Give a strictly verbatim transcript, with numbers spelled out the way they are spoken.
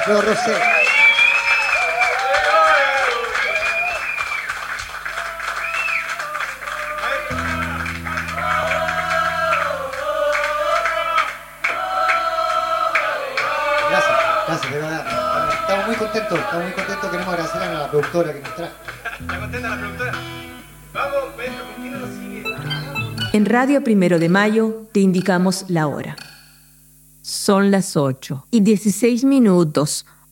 Luego Rosé. Gracias, gracias, de verdad. Estamos muy contentos, estamos muy contentos. Queremos agradecer a la productora que nos trajo. ¿Está contenta la productora? Vamos, maestro, ¿con quién nos sigue? En Radio Primero de Mayo te indicamos la hora. Son las ocho y dieciséis minutos.